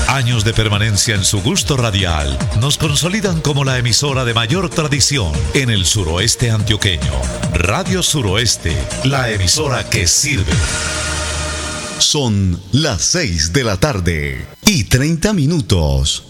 Años de permanencia en su gusto radial nos consolidan como la emisora de mayor tradición en el suroeste antioqueño. Radio Suroeste, la emisora que sirve. Son las 6 de la tarde y 30 minutos.